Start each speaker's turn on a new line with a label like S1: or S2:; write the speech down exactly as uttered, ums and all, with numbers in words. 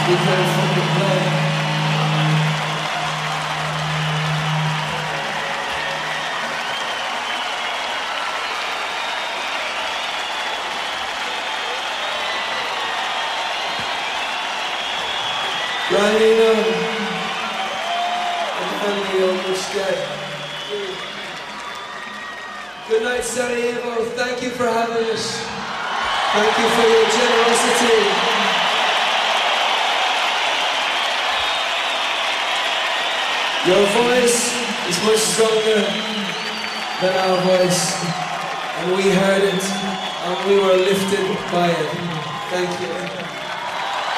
S1: We can fucking play. Ranino and Andy almost dead. Good night, Sarajevo. Thank you for having us. Thank you for your generosity. Your voice is much stronger than our voice, and we heard it, and we were lifted by it. Thank you.